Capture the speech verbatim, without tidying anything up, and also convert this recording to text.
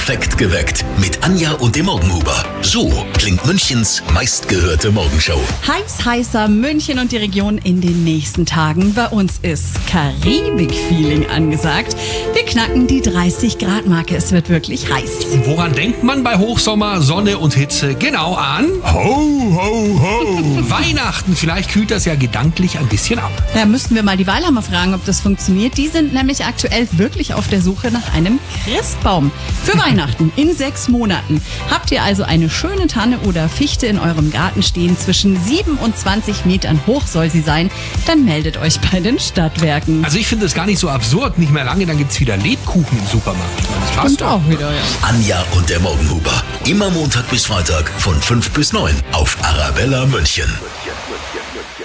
Perfekt geweckt mit Anja und dem Morgenhuber. So klingt Münchens meistgehörte Morgenshow. Heiß, heißer München und die Region in den nächsten Tagen. Bei uns ist Karibik-Feeling angesagt. Wir knacken die dreißig Grad Marke. Es wird wirklich heiß. Und woran denkt man bei Hochsommer, Sonne und Hitze? Genau an Ho, ho, ho. Weihnachten. Vielleicht kühlt das ja gedanklich ein bisschen ab. Da müssten wir mal die Weilhammer fragen, ob das funktioniert. Die sind nämlich aktuell wirklich auf der Suche nach einem Christbaum. Für Weihnachten in sechs Monaten. Habt ihr also eine schöne Tanne oder Fichte in eurem Garten stehen, zwischen sieben und zwanzig Metern hoch soll sie sein, dann meldet euch bei den Stadtwerken. Also ich finde es gar nicht so absurd. Nicht mehr lange, dann gibt es wieder Lebkuchen im Supermarkt. Das passt Und auch wieder, ja. Anja und der Morgenhuber. Immer Montag bis Freitag von fünf bis neun auf Arabella München.